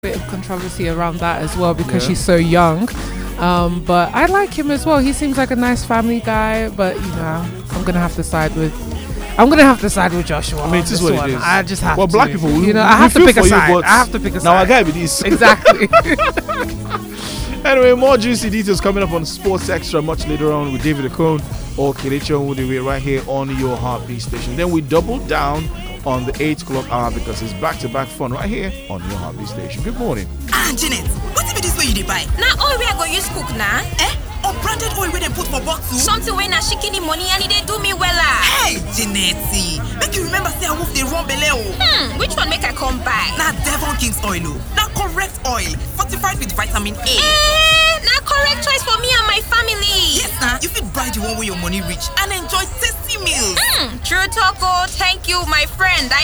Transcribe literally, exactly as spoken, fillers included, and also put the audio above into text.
bit of controversy around that as well because Yeah. she's so young. Um, but I like him as well. He seems like a nice family guy. But you know, I'm gonna have to side with. I'm gonna have to side with Joshua. I mean, it is what it is. I just have well, to. black people, we, you know, we I have to feel pick a for you, side. but I have to pick a side. Now I gotta be this. Exactly. Anyway, more juicy details coming up on Sports Extra much later on with David Akon or Kelechi Onwudewe right here on your Heartbeat station. Then we double down on the eight o'clock hour because it's back-to-back fun right here on your Heartbeat station. Good morning. Ah, Janet, what if it is where you dey buy? Now oil we I go use cook na. Eh? Unbranded oil where they put for bottle? Something when I shikini money and it dey do me wella. Hey, Janetty, make you remember say I wolf dey run belle o. Hmm, which one make I come buy? Na Devon King's oil o. Na correct oil, fortified with vitamin A. Eh, na correct choice for me and my family. Yes, na. You fit buy the one where your money reach and enjoy tasty meals. Hmm, true talk oh. Thank you, my friend. I